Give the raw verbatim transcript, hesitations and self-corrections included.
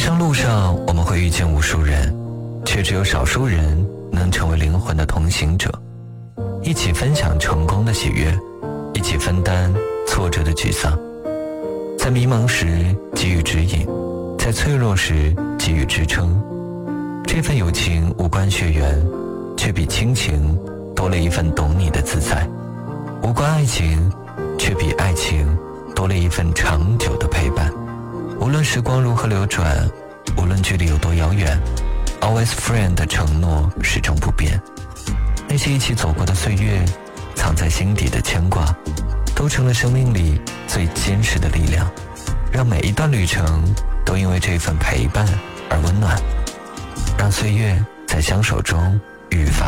生路上我们会遇见无数人，却只有少数人能成为灵魂的同行者，一起分享成功的喜悦，一起分担挫折的沮丧。在迷茫时给予指引，在脆弱时给予支撑。这份友情无关血缘，却比亲情多了一份懂你的自在；无关爱情，却比爱情多了一份长久的陪伴。无论时光如何流转，无论距离有多遥远， Always Friend 的承诺始终不变。那些一起走过的岁月，藏在心底的牵挂，都成了生命里最坚实的力量，让每一段旅程都因为这份陪伴而温暖，让岁月在相守中愈发